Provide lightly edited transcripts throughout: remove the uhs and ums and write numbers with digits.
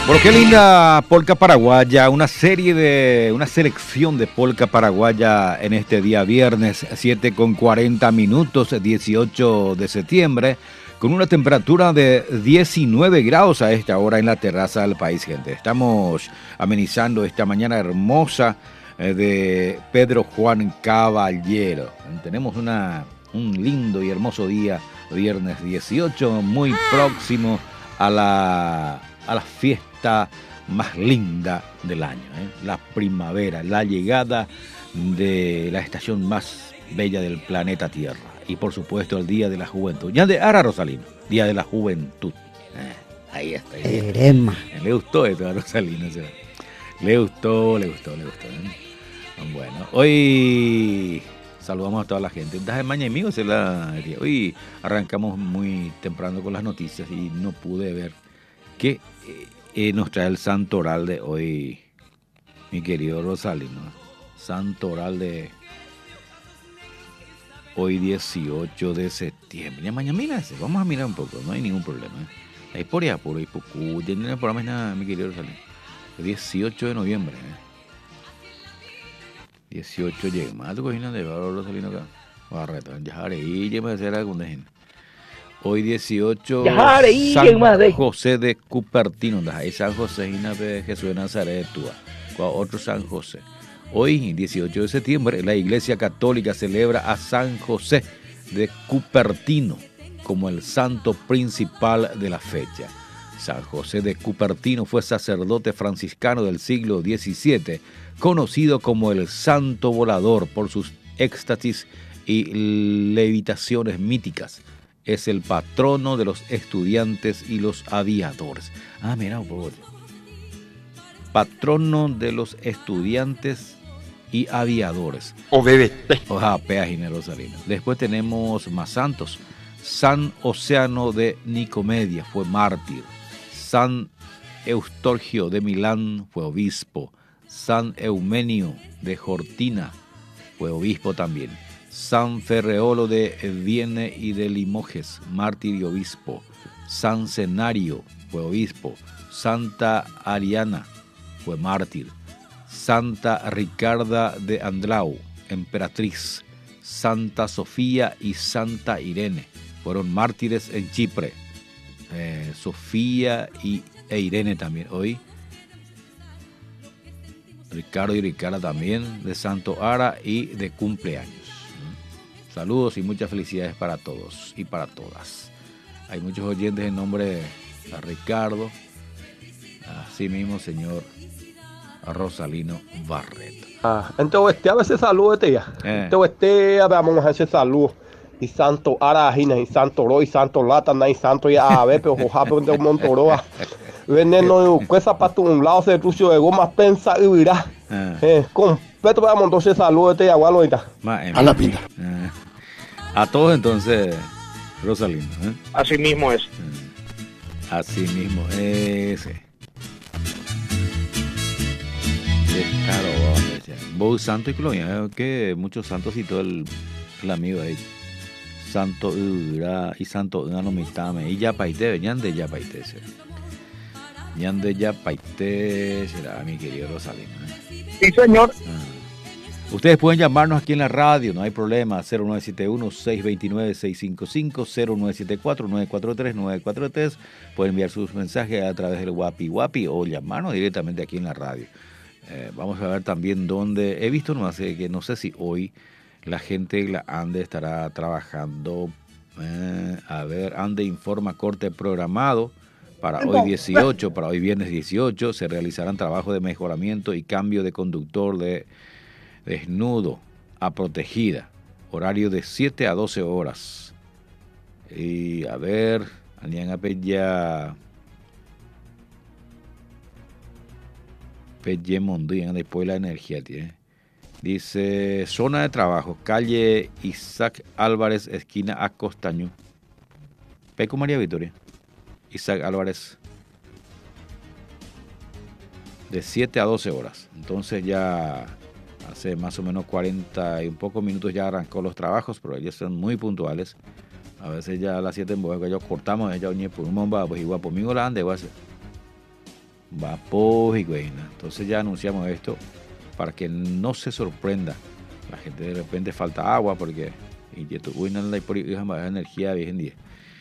Bueno, qué linda polca paraguaya, una selección de polca paraguaya en este día viernes, 7:40, 18 de septiembre, con una temperatura de 19 grados a esta hora en la terraza del país, gente. Estamos amenizando esta mañana hermosa de Pedro Juan Caballero. Tenemos un lindo y hermoso día, viernes 18, muy próximo a la fiesta más linda del año, la primavera, la llegada de la estación más bella del planeta Tierra. Y por supuesto el Día de la Juventud. Ya de Ara Rosalino, Día de la Juventud. Ahí está. Le gustó esto a Rosalino. Le gustó. Bueno, hoy saludamos a toda la gente. Hoy arrancamos muy temprano con las noticias y no pude ver qué nos trae el santo oral de hoy, mi querido Rosalino. Santo oral de hoy 18 de septiembre. Ya mañana vamos a mirar un poco, no hay ningún problema. Hay por allá, por ahí, poco. Ya no hay por nada, mi querido Rosalino. 18 de noviembre. 18 llega. Más tu cocina de Rosalino acá. Barreta, ya haré y ya me hacer algún de hoy 18, San José de Cupertino, ahí San José de Jesús de Nazaret, otro San José. Hoy, 18 de septiembre, la Iglesia Católica celebra a San José de Cupertino como el santo principal de la fecha. San José de Cupertino fue sacerdote franciscano del siglo XVII, conocido como el Santo Volador por sus éxtasis y levitaciones míticas. Es el patrono de los estudiantes y los aviadores. Mira, por patrono de los estudiantes y aviadores. Rosalino. Después tenemos más santos. San Océano de Nicomedia fue mártir. San Eustorgio de Milán fue obispo. San Eumenio de Cortina fue obispo también. San Ferreolo de Vienne y de Limoges, mártir y obispo. San Cenario fue obispo. Santa Ariana fue mártir. Santa Ricarda de Andlau, emperatriz. Santa Sofía y Santa Irene fueron mártires en Chipre. Sofía e Irene también. Hoy Ricardo y Ricarda también de Santo Ara y de cumpleaños. Saludos y muchas felicidades para todos y para todas. Hay muchos oyentes en nombre de Ricardo, así mismo señor Rosalino Barreto. Entonces a veces saludo tía. Entonces vamos a hacer saludos. Y Santo Arajina, y Santo Roy, Santo Latana, y Santo ya a ver, pero ojalá de Montoroa. Veneno, cuesta para un lado, se trucio de goma, pensa y virá. Completo, vamos entonces saludos tía, igual a la pinta. A todos entonces, Rosalino. Así mismo es. Así mismo es. Qué caro, vos santo y colonia, que muchos santos y todo el amigo ahí. Santo Ura y Santo Ura no me estame. Y ya paite, venían de ya paite. Venían de ya paite, será mi querido Rosalino. Sí, señor. Ustedes pueden llamarnos aquí en la radio, no hay problema, 0971-629-655, 0974-943-943. Pueden enviar sus mensajes a través del Wapi o llamarnos directamente aquí en la radio. Vamos a ver también dónde, he visto nomás que no sé si hoy la gente de la ANDE estará trabajando. A ver, ANDE informa corte programado para hoy 18, para hoy viernes 18, se realizarán trabajos de mejoramiento y cambio de conductor de desnudo a protegida, horario de 7 a 12 horas. Y a ver, Alian Apella Pelle Mondían, después la energía tiene. Dice, zona de trabajo, calle Isaac Álvarez, esquina Acostaño. Peco María Victoria. Isaac Álvarez. De 7 a 12 horas. Entonces ya hace más o menos 40 y un poco minutos ya arrancó los trabajos, pero ellos son muy puntuales. A veces ya a las 7 en Boca, ellos cortamos, ellos por un bomba, pues igual por mí, Holanda, igual. Vapor y Guayna. Entonces ya anunciamos esto para que no se sorprenda. La gente de repente falta agua porque y tu Guayna no hay por energía hoy en día.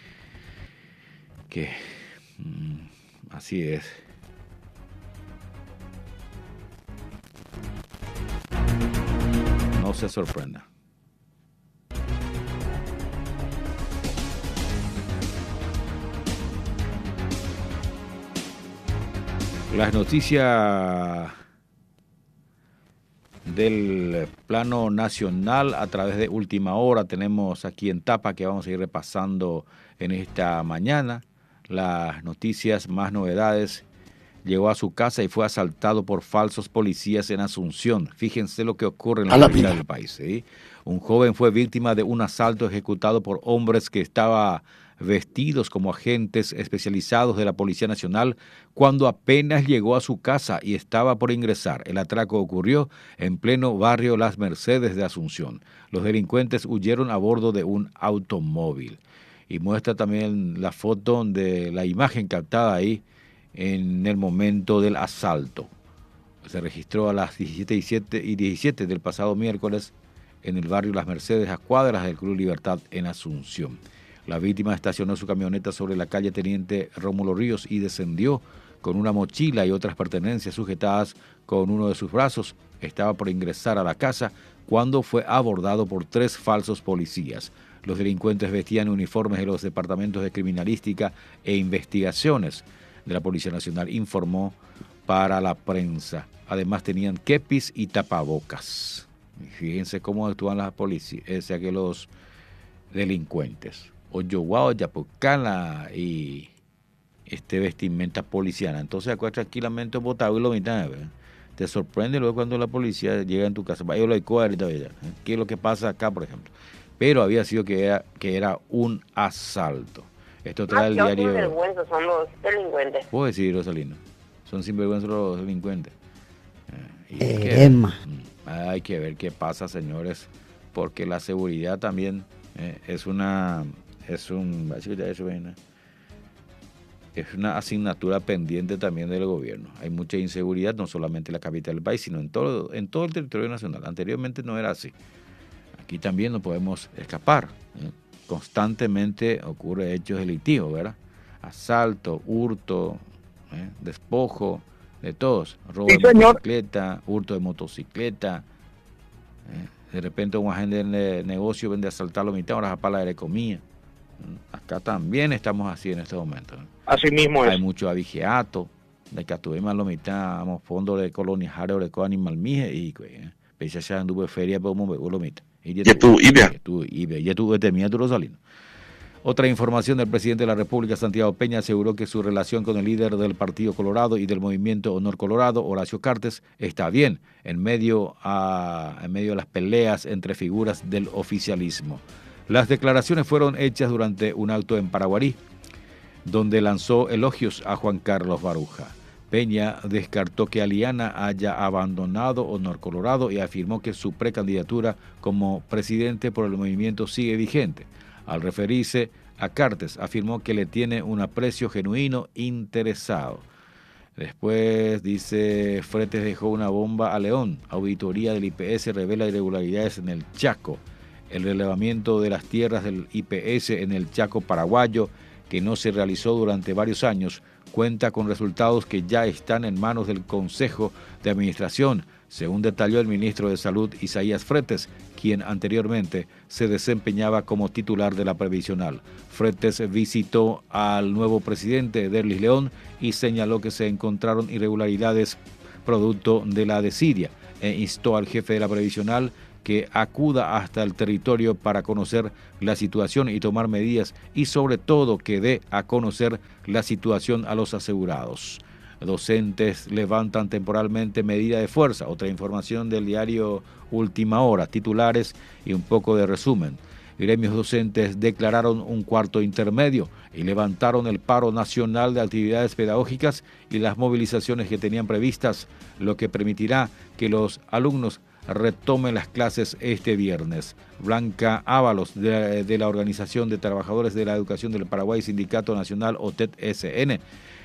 Que así es. No se sorprenda. Las noticias del plano nacional a través de Última Hora tenemos aquí en Tapa que vamos a ir repasando en esta mañana. Las noticias, más novedades. Llegó a su casa y fue asaltado por falsos policías en Asunción. Fíjense lo que ocurre en la capital del país. ¿Sí? Un joven fue víctima de un asalto ejecutado por hombres que estaban vestidos como agentes especializados de la Policía Nacional cuando apenas llegó a su casa y estaba por ingresar. El atraco ocurrió en pleno barrio Las Mercedes de Asunción. Los delincuentes huyeron a bordo de un automóvil. Y muestra también la foto de la imagen captada ahí en el momento del asalto. Se registró a las 17:17 del pasado miércoles en el barrio Las Mercedes, a cuadras del Club Libertad en Asunción. La víctima estacionó su camioneta sobre la calle Teniente Rómulo Ríos y descendió con una mochila y otras pertenencias sujetadas con uno de sus brazos. Estaba por ingresar a la casa cuando fue abordado por 3 falsos policías. Los delincuentes vestían uniformes de los departamentos de criminalística e investigaciones de la Policía Nacional, informó para la prensa. Además tenían kepis y tapabocas. Y fíjense cómo actúan las policías, que los delincuentes. Oyoguao, Yapucala y vestimenta policiana. Entonces acá tranquilamente botado y lo mitad. Te sorprende luego cuando la policía llega en tu casa. ¿Qué es lo que pasa acá, por ejemplo? Pero había sido que era un asalto. Esto trae el diario. Sinvergüenzas son los delincuentes. ¿Puedo decir, Rosalino? Son sinvergüenzas los delincuentes. Hay que ver qué pasa, señores, porque la seguridad también es una asignatura pendiente también del gobierno. Hay mucha inseguridad, no solamente en la capital del país, sino en todo el territorio nacional. Anteriormente no era así. Aquí también no podemos escapar. Constantemente ocurre hechos delictivos, ¿verdad? Asalto, hurto, despojo, de todos. Robo de motocicleta, hurto de motocicleta. De repente un agente de negocio vende a asaltar la mitad, ahora para la economía. Acá también estamos así en estos momentos. Así mismo es. Hay mucho avigeato, de que tuvimos la mitad, vamos, fondo de colonia Jaro de animal mije y pese a ser anduve feria, podemos ver la mitad. Y tú temía tu Rosalino. Otra información del presidente de la República, Santiago Peña, aseguró que su relación con el líder del Partido Colorado y del Movimiento Honor Colorado, Horacio Cartes, está bien en medio de las peleas entre figuras del oficialismo. Las declaraciones fueron hechas durante un acto en Paraguarí, donde lanzó elogios a Juan Carlos Baruja. Peña descartó que Aliana haya abandonado Honor Colorado y afirmó que su precandidatura como presidente por el movimiento sigue vigente. Al referirse a Cartes, afirmó que le tiene un aprecio genuino interesado. Después dice, Fretes dejó una bomba a León. Auditoría del IPS revela irregularidades en el Chaco. El relevamiento de las tierras del IPS en el Chaco paraguayo, que no se realizó durante varios años, cuenta con resultados que ya están en manos del Consejo de Administración, según detalló el ministro de Salud Isaías Fretes, quien anteriormente se desempeñaba como titular de la previsional. Fretes visitó al nuevo presidente Derlis León y señaló que se encontraron irregularidades producto de la desidia e instó al jefe de la previsional que acuda hasta el territorio para conocer la situación y tomar medidas y sobre todo que dé a conocer la situación a los asegurados. Docentes levantan temporalmente medida de fuerza. Otra información del diario Última Hora, titulares y un poco de resumen. Gremios docentes declararon un cuarto intermedio y levantaron el paro nacional de actividades pedagógicas y las movilizaciones que tenían previstas, lo que permitirá que los alumnos retomen las clases este viernes. Blanca Ábalos, de la Organización de Trabajadores de la Educación del Paraguay, Sindicato Nacional OTET-SN,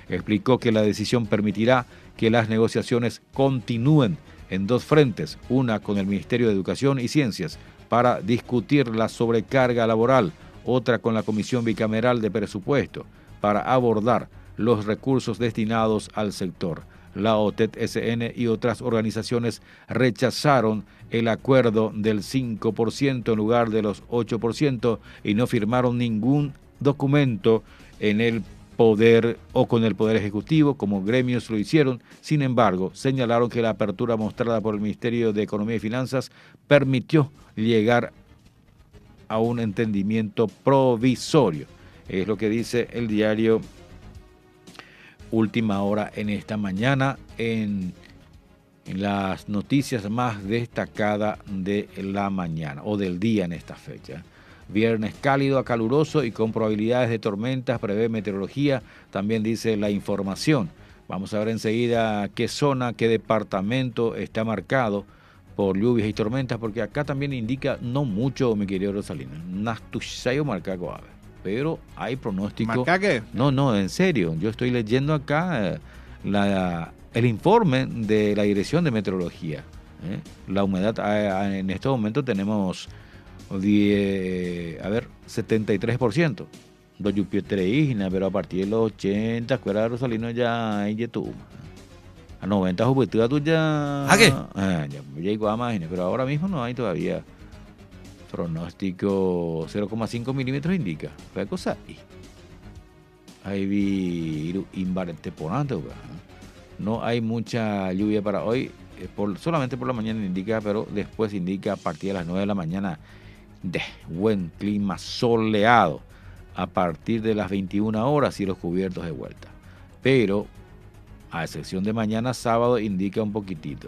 Explicó que la decisión permitirá que las negociaciones continúen en dos frentes, una con el Ministerio de Educación y Ciencias para discutir la sobrecarga laboral, otra con la Comisión Bicameral de Presupuesto para abordar los recursos destinados al sector. La OTET-SN y otras organizaciones rechazaron el acuerdo del 5% en lugar de los 8% y no firmaron ningún documento en el Poder o con el Poder Ejecutivo, como gremios lo hicieron. Sin embargo, señalaron que la apertura mostrada por el Ministerio de Economía y Finanzas permitió llegar a un entendimiento provisorio. Es lo que dice el diario Última Hora en esta mañana en las noticias más destacadas de la mañana o del día en esta fecha. Viernes cálido a caluroso y con probabilidades de tormentas, prevé meteorología, también dice la información. Vamos a ver enseguida qué zona, qué departamento está marcado por lluvias y tormentas, porque acá también indica no mucho, mi querido Rosalina. Nastuchayo marca Coave. Pero hay pronóstico. ¿Marca qué? No, en serio. Yo estoy leyendo acá el informe de la Dirección de Meteorología. La humedad en este momento tenemos 73%. Dos lluvias, pero a partir de los 80, escuela de Rosalino ya hay YouTube. A 90 juventud tuya. ¿A qué? Ya llegó a máquinas, pero ahora mismo no hay todavía. Pronóstico 0,5 milímetros indica. ¿Qué cosa hay? Hay temporante. No hay mucha lluvia para hoy. Solamente por la mañana indica, pero después indica a partir de las 9 de la mañana de buen clima soleado. A partir de las 21 horas y los cubiertos de vuelta. Pero, a excepción de mañana sábado, indica un poquitito.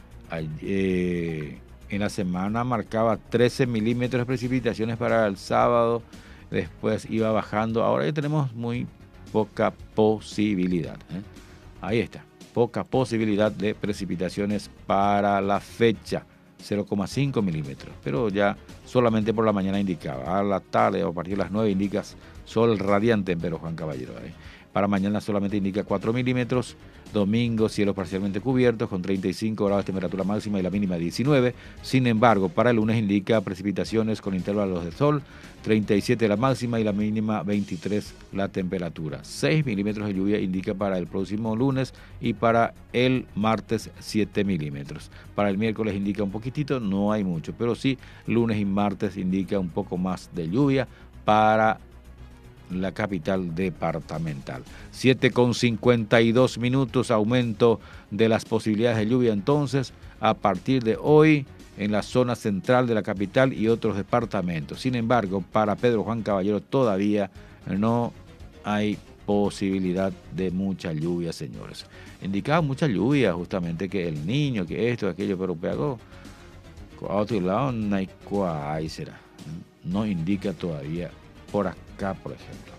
En la semana marcaba 13 milímetros de precipitaciones para el sábado, después iba bajando. Ahora ya tenemos muy poca posibilidad. Ahí está, poca posibilidad de precipitaciones para la fecha, 0,5 milímetros. Pero ya solamente por la mañana indicaba. A la tarde o a partir de las 9 indicas sol radiante, pero Juan Caballero. Para mañana solamente indica 4 milímetros. Domingo, cielos parcialmente cubiertos con 35 grados de temperatura máxima y la mínima 19. Sin embargo, para el lunes indica precipitaciones con intervalos de sol, 37 la máxima y la mínima 23 la temperatura. 6 milímetros de lluvia indica para el próximo lunes y para el martes 7 milímetros. Para el miércoles indica un poquitito, no hay mucho, pero sí lunes y martes indica un poco más de lluvia para la capital departamental. 7,52 minutos, aumento de las posibilidades de lluvia entonces a partir de hoy en la zona central de la capital y otros departamentos. Sin embargo, para Pedro Juan Caballero todavía no hay posibilidad de mucha lluvia, señores. Indicaba mucha lluvia, justamente que el niño, que esto, aquello, pero pegó. A otro lado no hay cuál será. No indica todavía por acá, por ejemplo.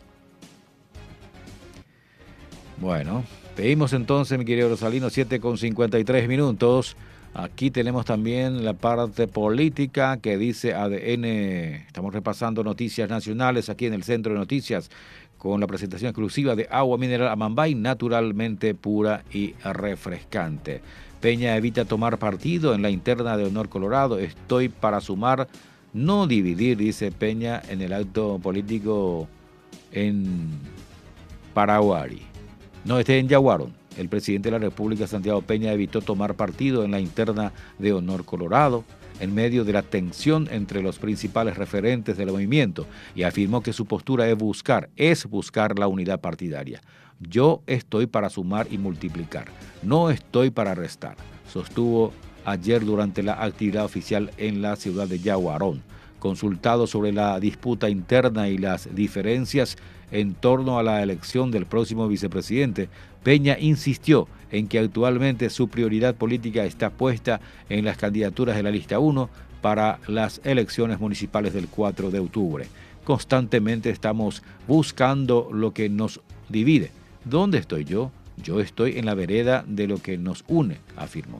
Bueno, pedimos entonces, mi querido Rosalino, 7,53 minutos. Aquí tenemos también la parte política que dice ADN. Estamos repasando noticias nacionales aquí en el Centro de Noticias con la presentación exclusiva de agua mineral Amambay, naturalmente pura y refrescante. Peña evita tomar partido en la interna de Honor Colorado. Estoy para sumar, no dividir, dice Peña en el acto político en Paraguay. No, en Yaguarón. El presidente de la República, Santiago Peña, evitó tomar partido en la interna de Honor Colorado en medio de la tensión entre los principales referentes del movimiento y afirmó que su postura es buscar la unidad partidaria. Yo estoy para sumar y multiplicar, no estoy para restar, sostuvo ayer durante la actividad oficial en la ciudad de Yaguarón. Consultado sobre la disputa interna y las diferencias en torno a la elección del próximo vicepresidente, Peña insistió en que actualmente su prioridad política está puesta en las candidaturas de la lista 1 para las elecciones municipales del 4 de octubre. Constantemente estamos buscando lo que nos divide. ¿Dónde estoy yo? Yo estoy en la vereda de lo que nos une, afirmó.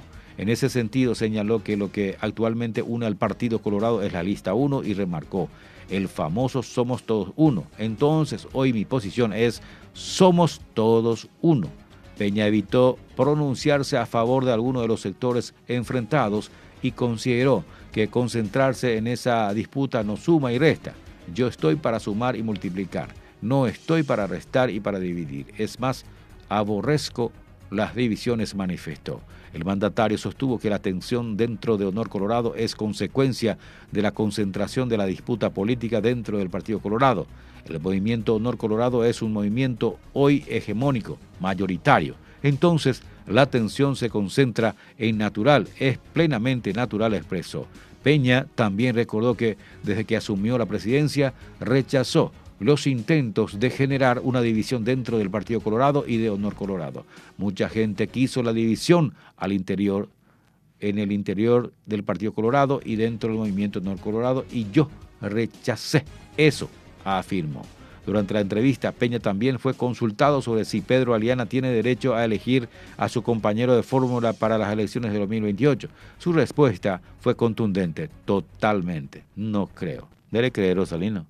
En ese sentido señaló que lo que actualmente une al Partido Colorado es la lista 1 y remarcó el famoso somos todos uno. Entonces hoy mi posición es somos todos uno. Peña evitó pronunciarse a favor de alguno de los sectores enfrentados y consideró que concentrarse en esa disputa no suma y resta. Yo estoy para sumar y multiplicar, no estoy para restar y para dividir. Es más, aborrezco las divisiones, manifestó. El mandatario sostuvo que la tensión dentro de Honor Colorado es consecuencia de la concentración de la disputa política dentro del Partido Colorado. El movimiento Honor Colorado es un movimiento hoy hegemónico, mayoritario. Entonces, la tensión se concentra en natural, es plenamente natural, expresó. Peña también recordó que desde que asumió la presidencia rechazó los intentos de generar una división dentro del Partido Colorado y de Honor Colorado. Mucha gente quiso la división al interior, en el interior del Partido Colorado y dentro del movimiento Honor Colorado, y yo rechacé eso, afirmó. Durante la entrevista, Peña también fue consultado sobre si Pedro Aliana tiene derecho a elegir a su compañero de fórmula para las elecciones de 2028. Su respuesta fue contundente, totalmente. No creo. Debe creer, Rosalino.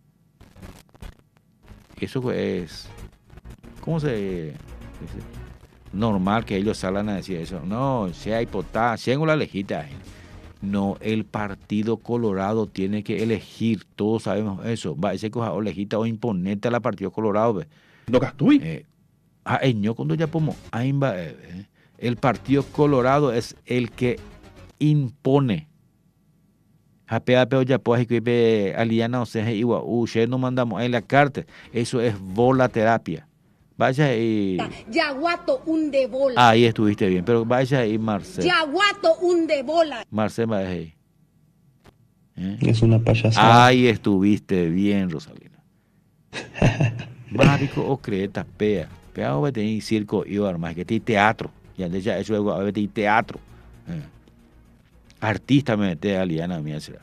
Eso es, ¿cómo se dice? Normal que ellos salgan a decir eso. No, sea hipotada, sea la lejita. No, el Partido Colorado tiene que elegir, todos sabemos eso. Va a ser cosa o lejita o imponente a la Partido Colorado. ¿No gastui? Cuando ya pomo, el Partido Colorado es el que impone. Pero ya pues que Aliana o sea igual, no mandamos en la carta. Eso es volaterapia. Vaya y Yaguato un de bola. Ahí estuviste bien, pero vaya y Marcel. Yaguato un de bola. Marcel va ahí. Es una payasada. Ahí estuviste bien, Rosalina. Marico o creta, pea. Pea o tener circo y armas, que tiene teatro. Ya de ya eso a tener teatro. Artista me mete a Aliana mía será.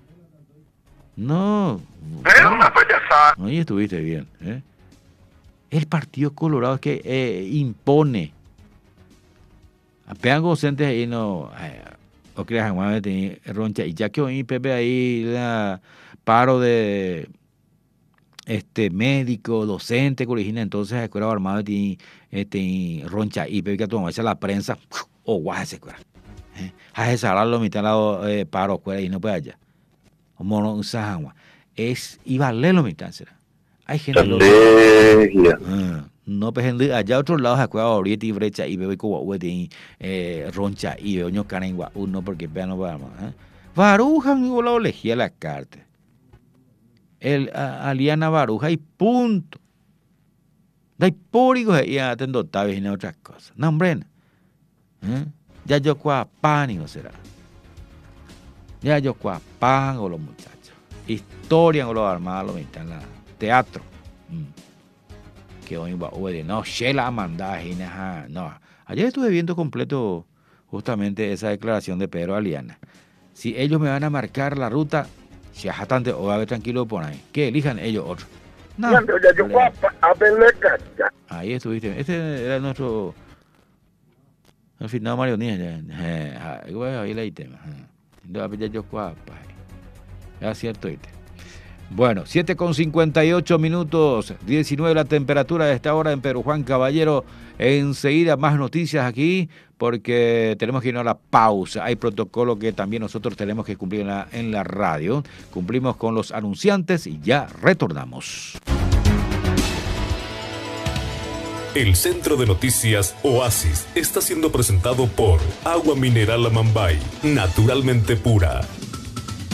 No. Es una payasada. Ahí estuviste bien, El Partido Colorado es que impone. Apenas docentes ahí no. O creas jamás de roncha. Y ya que hoy Pepe ahí la paro de médico, docente, que origina entonces la escuela armada de roncha. Y Pepe que toma la prensa. O guay se escuela. A esa hora lo mitad lado paro escuela y no puede allá. Mono usa agua. Es y vale lo mitad será. Hay gente no pues allá otro lado se acuerda ahorita y brecha y veo como roncha y veo ño cara en uno porque vean no va más Baruja mi volado elegía la carta el Aliana Baruja y punto dai pórigo ya tendo tabes y otras cosas no hombre ya yo cua pánico será ya yo cua pan o los muchachos historia o los armados lo mitad la teatro que hoy va no Shela Amanda no ayer estuve viendo completo justamente esa declaración de Pedro Aliana. Si ellos me van a marcar la ruta si es bastante o va a ver tranquilo por ahí que elijan ellos otro no, ahí estuviste este era nuestro al final Mario Díaz ahí la tema es cierto Bueno, 7:58 minutos, 19 la temperatura de esta hora en Pedro Juan Caballero. Enseguida más noticias aquí porque tenemos que ir a la pausa. Hay protocolo que también nosotros tenemos que cumplir en la radio. Cumplimos con los anunciantes y ya retornamos. El Centro de Noticias Oasis está siendo presentado por Agua Mineral Amambay, naturalmente pura.